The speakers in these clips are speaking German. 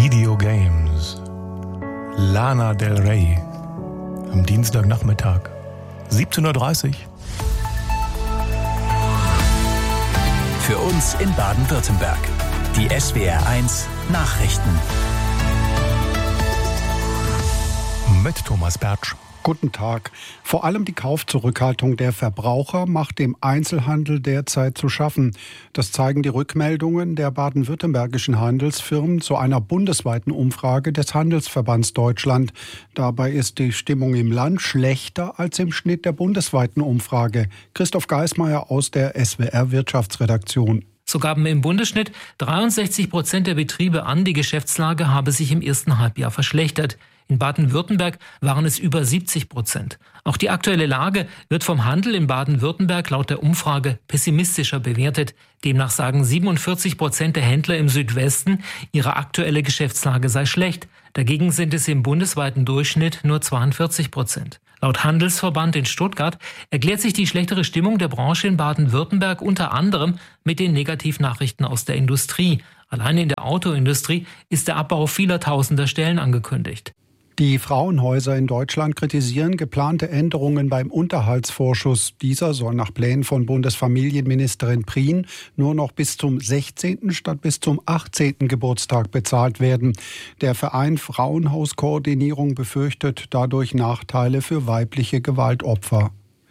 Videogames. Lana Del Rey. Am Dienstagnachmittag. 17:30 Uhr. Für uns in Baden-Württemberg. Die SWR1 Nachrichten. Mit Thomas Bertsch. Guten Tag. Vor allem die Kaufzurückhaltung der Verbraucher macht dem Einzelhandel derzeit zu schaffen. Das zeigen die Rückmeldungen der baden-württembergischen Handelsfirmen zu einer bundesweiten Umfrage des Handelsverbands Deutschland. Dabei ist die Stimmung im Land schlechter als im Schnitt der bundesweiten Umfrage. Christoph Geismeier aus der SWR Wirtschaftsredaktion. So gaben im Bundesschnitt 63% der Betriebe an, die Geschäftslage habe sich im ersten Halbjahr verschlechtert. In Baden-Württemberg waren es über 70%. Auch die aktuelle Lage wird vom Handel in Baden-Württemberg laut der Umfrage pessimistischer bewertet. Demnach sagen 47% der Händler im Südwesten, ihre aktuelle Geschäftslage sei schlecht. Dagegen sind es im bundesweiten Durchschnitt nur 42%. Laut Handelsverband in Stuttgart erklärt sich die schlechtere Stimmung der Branche in Baden-Württemberg unter anderem mit den Negativnachrichten aus der Industrie. Allein in der Autoindustrie ist der Abbau vieler tausender Stellen angekündigt. Die Frauenhäuser in Deutschland kritisieren geplante Änderungen beim Unterhaltsvorschuss. Dieser soll nach Plänen von Bundesfamilienministerin Prien nur noch bis zum 16. statt bis zum 18. Geburtstag bezahlt werden. Der Verein Frauenhauskoordinierung befürchtet dadurch Nachteile für weibliche Gewaltopfer.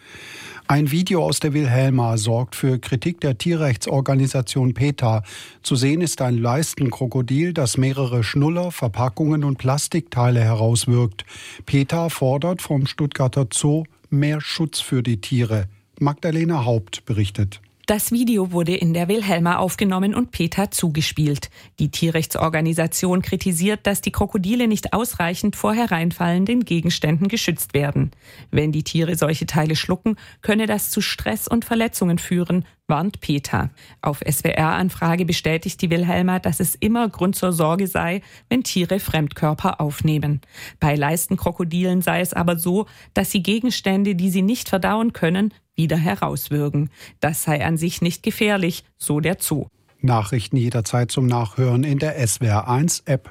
Ein Video aus der Wilhelma sorgt für Kritik der Tierrechtsorganisation PETA. Zu sehen ist ein Leistenkrokodil, das mehrere Schnuller, Verpackungen und Plastikteile herauswirkt. PETA fordert vom Stuttgarter Zoo mehr Schutz für die Tiere. Magdalena Haupt berichtet. Das Video wurde in der Wilhelma aufgenommen und PETA zugespielt. Die Tierrechtsorganisation kritisiert, dass die Krokodile nicht ausreichend vor hereinfallenden Gegenständen geschützt werden. Wenn die Tiere solche Teile schlucken, könne das zu Stress und Verletzungen führen, warnt PETA. Auf SWR-Anfrage bestätigt die Wilhelma, dass es immer Grund zur Sorge sei, wenn Tiere Fremdkörper aufnehmen. Bei Leistenkrokodilen sei es aber so, dass sie Gegenstände, die sie nicht verdauen können, wieder herauswürgen. Das sei an sich nicht gefährlich, so der Zoo. Nachrichten jederzeit zum Nachhören in der SWR1-App.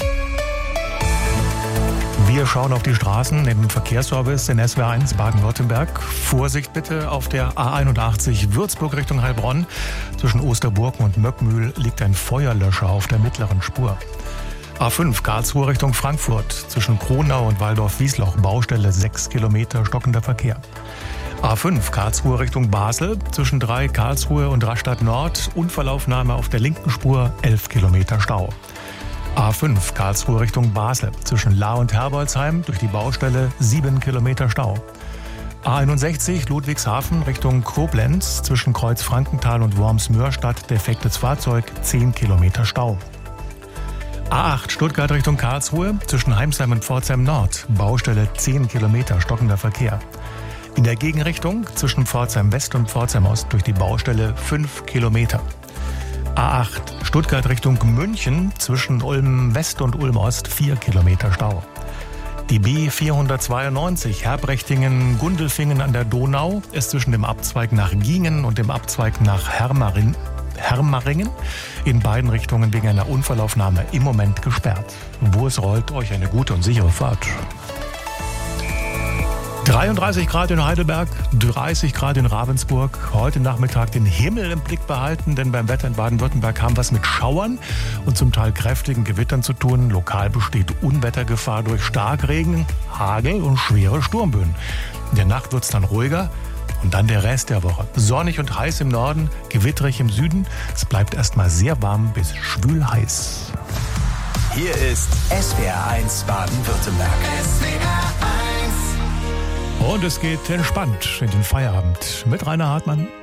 Wir schauen auf die Straßen im Verkehrsservice in SWR1 Baden-Württemberg. Vorsicht bitte, auf der A81 Würzburg Richtung Heilbronn. Zwischen Osterburgen und Möckmühl liegt ein Feuerlöscher auf der mittleren Spur. A5 Karlsruhe Richtung Frankfurt. Zwischen Kronau und Waldorf-Wiesloch Baustelle 6 Kilometer stockender Verkehr. A5 Karlsruhe Richtung Basel. Zwischen 3 Karlsruhe und Rastatt Nord Unfallaufnahme auf der linken Spur 11 Kilometer Stau. A5 Karlsruhe Richtung Basel. Zwischen Lahr und Herbolzheim durch die Baustelle 7 Kilometer Stau. A61 Ludwigshafen Richtung Koblenz. Zwischen Kreuz Frankenthal und Worms-Mörstadt defektes Fahrzeug 10 Kilometer Stau. A8 Stuttgart Richtung Karlsruhe. Zwischen Heimsheim und Pforzheim Nord Baustelle 10 Kilometer stockender Verkehr. In der Gegenrichtung zwischen Pforzheim West und Pforzheim Ost durch die Baustelle 5 Kilometer. A8 Stuttgart Richtung München zwischen Ulm West und Ulm Ost 4 Kilometer Stau. Die B492 Herbrechtingen-Gundelfingen an der Donau ist zwischen dem Abzweig nach Giengen und dem Abzweig nach Hermaringen in beiden Richtungen wegen einer Unfallaufnahme im Moment gesperrt. Wo es rollt, euch eine gute und sichere Fahrt. 33 Grad in Heidelberg, 30 Grad in Ravensburg. Heute Nachmittag den Himmel im Blick behalten, denn beim Wetter in Baden-Württemberg haben wir es mit Schauern und zum Teil kräftigen Gewittern zu tun. Lokal besteht Unwettergefahr durch Starkregen, Hagel und schwere Sturmböen. In der Nacht wird es dann ruhiger und dann der Rest der Woche. Sonnig und heiß im Norden, gewitterig im Süden. Es bleibt erstmal sehr warm bis schwül heiß. Hier ist SWR1 Baden-Württemberg. Und es geht entspannt in den Feierabend mit Rainer Hartmann.